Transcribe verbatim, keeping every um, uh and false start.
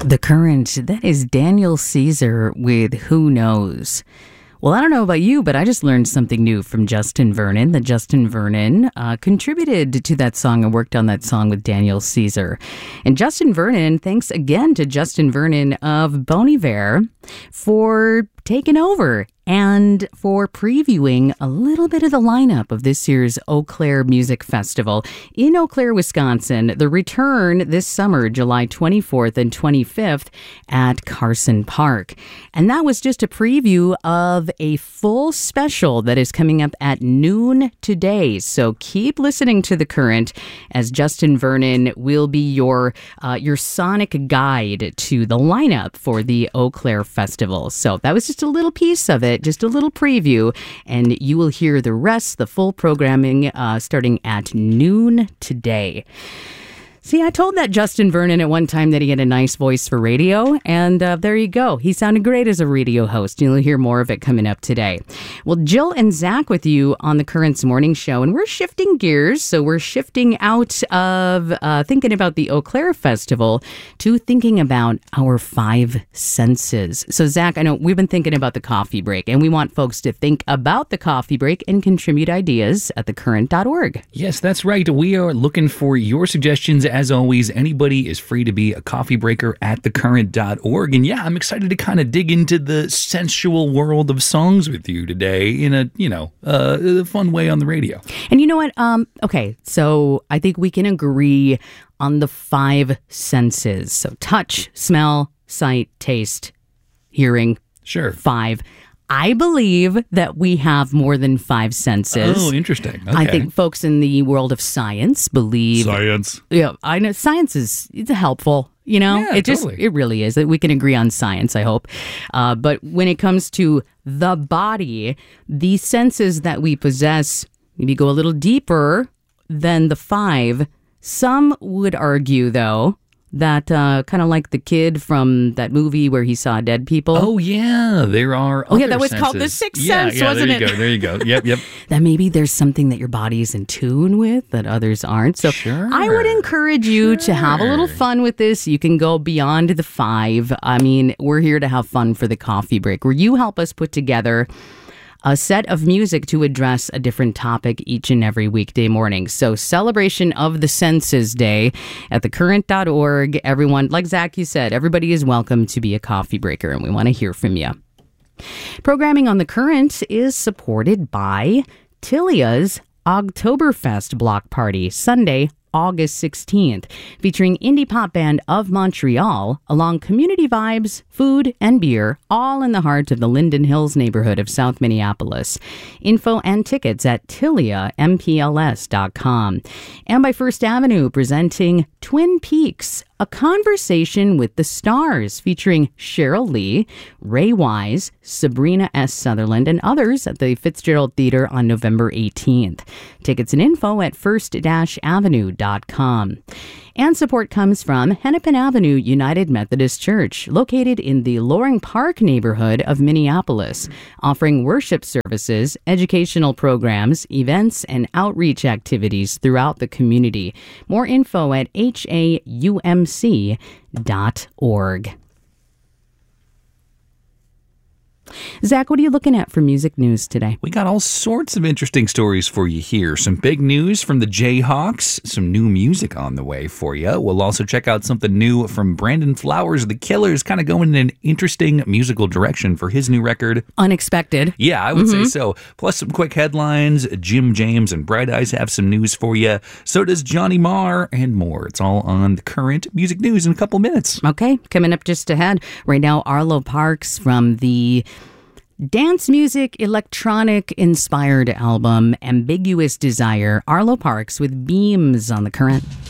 The Current, that is Daniel Caesar with Who Knows. Well, I don't know about you, but I just learned something new from Justin Vernon, that Justin Vernon uh, contributed to that song and worked on that song with Daniel Caesar. And Justin Vernon, thanks again to Justin Vernon of Bon Iver for taking over and for previewing a little bit of the lineup of this year's Eau Claire Music Festival in Eau Claire, Wisconsin. The return this summer, July twenty-fourth and twenty-fifth at Carson Park. And that was just a preview of a full special that is coming up at noon today. So keep listening to The Current as Justin Vernon will be your uh, your sonic guide to the lineup for the Eau Claire Festival. So that was just a little piece of it. Just a little preview, and you will hear the rest, the full programming, uh, starting at noon today. See, I told that Justin Vernon at one time that he had a nice voice for radio, and uh, there you go. He sounded great as a radio host. You'll hear more of it coming up today. Well, Jill and Zach with you on the Current's Morning Show, and we're shifting gears. So we're shifting out of uh, thinking about the Eau Claire Festival to thinking about our five senses. So, Zach, I know we've been thinking about the coffee break, and we want folks to think about the coffee break and contribute ideas at the current dot org. Yes, that's right. We are looking for your suggestions. As always, anybody is free to be a coffee breaker at the current dot org. And yeah, I'm excited to kind of dig into the sensual world of songs with you today in a, you know, uh, a fun way on the radio. And you know what? Um, okay, so I think we can agree on the five senses. So touch, smell, sight, taste, hearing. Sure. Five. I believe that we have more than five senses. Oh, interesting. Okay. I think folks in the world of science believe... Science. Yeah, I know science is it's helpful, you know? Yeah, it just totally. It really is. We can agree on science, I hope. Uh, but when it comes to the body, the senses that we possess, maybe go a little deeper than the five. Some would argue, though, that uh, kind of like the kid from that movie where he saw dead people. Oh, yeah. There are Oh, yeah, other that was senses. called The Sixth yeah, Sense, yeah, wasn't there you it? Go, there you go. Yep, yep. That maybe there's something that your body is in tune with that others aren't. So Sure. I would encourage you Sure. to have a little fun with this. You can go beyond the five. I mean, we're here to have fun for the coffee break, where you help us put together a set of music to address a different topic each and every weekday morning. So celebration of the Senses Day at the current dot org. Everyone, like Zach, you said, everybody is welcome to be a coffee breaker, and we want to hear from you. Programming on The Current is supported by Tilia's Oktoberfest Block Party, Sunday, August sixteenth, featuring indie pop band of Montreal, along community vibes, food, and beer, all in the heart of the Linden Hills neighborhood of South Minneapolis. Info and tickets at tilia m p l s dot com. And by First Avenue, presenting Twin Peaks, a conversation with the stars, featuring Cheryl Lee, Ray Wise, Sabrina S. Sutherland, and others at the Fitzgerald Theater on November eighteenth. Tickets and info at first avenue dot com. And support comes from Hennepin Avenue United Methodist Church, located in the Loring Park neighborhood of Minneapolis, offering worship services, educational programs, events, and outreach activities throughout the community. More info at h a u m c dot org. Zach, what are you looking at for music news today? We got all sorts of interesting stories for you here. Some big news from the Jayhawks, some new music on the way for you. We'll also check out something new from Brandon Flowers, The Killers, kind of going in an interesting musical direction for his new record. Unexpected. Yeah, I would mm-hmm. say so. Plus some quick headlines. Jim James and Bright Eyes have some news for you. So does Johnny Marr and more. It's all on the Current Music News in a couple minutes. Okay, coming up just ahead. Right now, Arlo Parks from the dance music, electronic inspired album Ambiguous Desire. Arlo Parks with Beams on the Current.